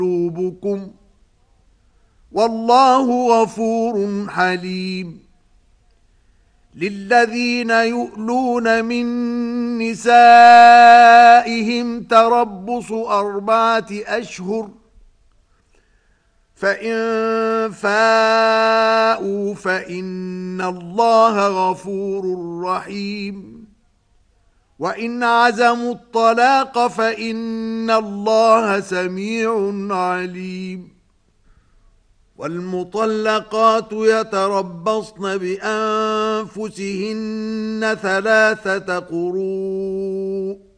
قلوبكم والله غفور حليم. للذين يؤلون من نسائهم تربص 4 أشهر فإن فاءوا فإن الله غفور رحيم. وإن عزموا الطلاق فإن الله سميع عليم. والمطلقات يتربصن بأنفسهن 3 قروء